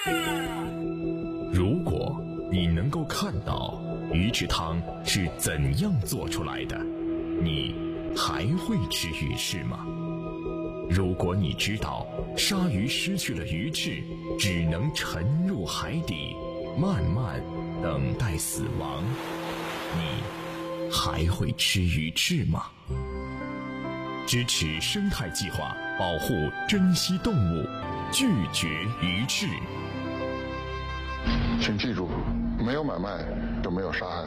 如果你能够看到鱼翅汤是怎样做出来的，你还会吃鱼翅吗？如果你知道鲨鱼失去了鱼翅，只能沉入海底，慢慢等待死亡，你还会吃鱼翅吗？支持生态计划，保护珍稀动物，拒绝鱼翅。 请记住，没有买卖就没有杀害。